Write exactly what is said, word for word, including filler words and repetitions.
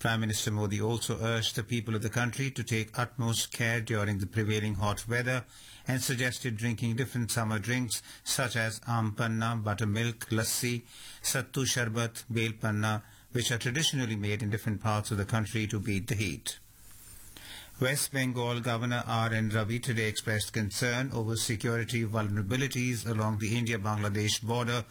Prime Minister Modi also urged the people of the country to take utmost care during the prevailing hot weather and suggested drinking different summer drinks such as aam panna, buttermilk, lassi, sattu sharbat, bel panna, which are traditionally made in different parts of the country to beat the heat. West Bengal Governor R N Ravi today expressed concern over security vulnerabilities along the India-Bangladesh border